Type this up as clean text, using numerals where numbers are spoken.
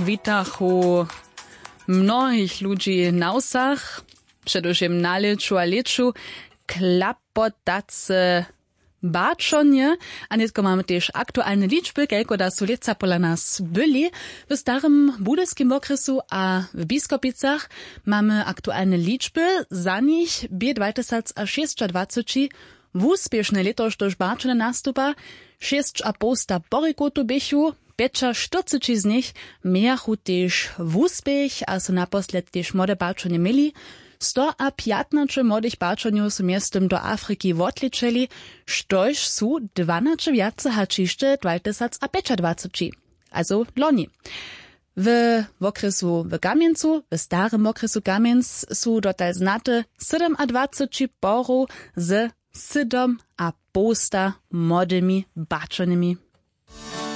witachu mnohich ludzi na wsach, především na leču a leču, klapotace bačonje, a netko mamy też aktualne liczby, kelko da su leca pola nas byli. W starym budyskim okresu a w Biskopicach mamy aktualne liczby, za nich bie 2026 w uspieszne letoštož bačone nastupa, 6,5 borikotu bychu, 45 z nich miachu też w uspiech, a su naposled też młode bačone mieli. 115 młodych bačonjów su miestem do Afriki wotličeli, štož su 12 viace hačište 2025, also loni. W okresu w Kamjencu, w starym okresu Kamjenc su dotal znate 27 porów z 7,5 młodymi bačonymi.